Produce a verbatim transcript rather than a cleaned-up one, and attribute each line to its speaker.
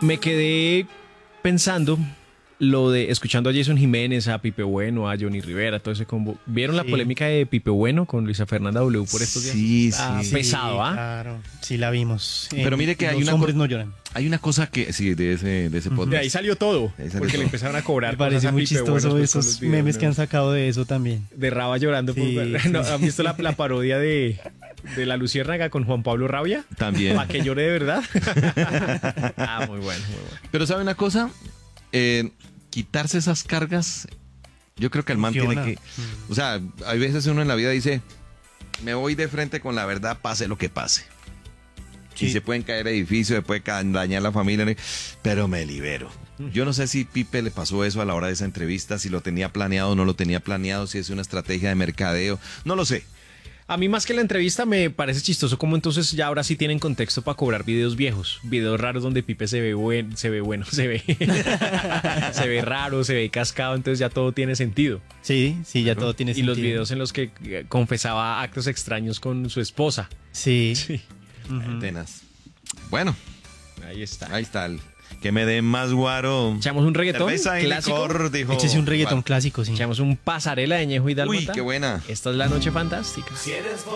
Speaker 1: me quedé pensando lo de escuchando a Jason Jiménez, a Pipe Bueno, a Johnny Rivera, todo ese combo. ¿Vieron la
Speaker 2: Sí.
Speaker 1: polémica de Pipe Bueno con Luisa Fernanda W por estos días?
Speaker 3: Sí,
Speaker 1: Está
Speaker 3: sí.
Speaker 1: pesado, ¿ah?
Speaker 2: Claro, sí la vimos.
Speaker 3: Pero
Speaker 2: En
Speaker 3: mire que hay
Speaker 2: Los
Speaker 3: una
Speaker 2: hombres
Speaker 3: co-
Speaker 2: no lloran.
Speaker 3: Hay una cosa que, sí, de ese, de ese
Speaker 1: De
Speaker 3: podcast.
Speaker 1: ahí salió todo,
Speaker 3: Ahí salió
Speaker 1: porque
Speaker 3: todo.
Speaker 1: le empezaron a cobrar
Speaker 2: Me parece
Speaker 1: cosas a
Speaker 2: muy
Speaker 1: Pipe Bueno
Speaker 2: chistoso
Speaker 1: después con los
Speaker 2: esos
Speaker 1: videos,
Speaker 2: memes
Speaker 1: ¿no?
Speaker 2: que han sacado de eso también.
Speaker 1: De Raba llorando.
Speaker 2: Sí,
Speaker 1: por...
Speaker 2: sí,
Speaker 1: ¿No?
Speaker 2: sí.
Speaker 1: ¿Han visto la, la parodia de, de La Luciérnaga con Juan Pablo Rabia?
Speaker 3: También.
Speaker 1: ¿Para que llore de verdad? Ah, muy bueno, muy bueno.
Speaker 3: Pero ¿sabe una cosa? Eh, quitarse esas cargas, yo creo que el man
Speaker 2: Funciona.
Speaker 3: tiene que... O sea, hay veces uno en la vida dice, me voy de frente con la verdad, pase lo que pase.
Speaker 2: Sí.
Speaker 3: Y se pueden caer edificios, se puede ca- dañar la familia, pero me libero. Yo no sé si Pipe le pasó eso a la hora de esa entrevista, si lo tenía planeado o no lo tenía planeado, si es una estrategia de mercadeo, no lo sé.
Speaker 1: A mí más que la entrevista me parece chistoso como entonces ya ahora sí tienen contexto para cobrar videos viejos, videos raros donde Pipe se ve buen, se ve bueno, se ve se ve raro, se ve cascado, entonces ya todo tiene sentido.
Speaker 2: Sí, sí, ya todo tiene
Speaker 1: Y
Speaker 2: sentido.
Speaker 1: los videos en los que eh, confesaba actos extraños con su esposa.
Speaker 2: Sí.
Speaker 1: Sí,
Speaker 2: Ujú.
Speaker 3: Tenas. Bueno,
Speaker 1: ahí está.
Speaker 3: ahí está. el- Que me den más guaro.
Speaker 1: Echamos un reggaetón
Speaker 3: Cerveza y
Speaker 1: clásico.
Speaker 3: licor, dijo
Speaker 2: Échese un reggaetón
Speaker 3: Juan.
Speaker 2: clásico, sí.
Speaker 1: Echamos un pasarela de Ñejo y Dálmata.
Speaker 3: Uy, qué buena.
Speaker 1: Esta es la noche fantástica.
Speaker 4: Si eres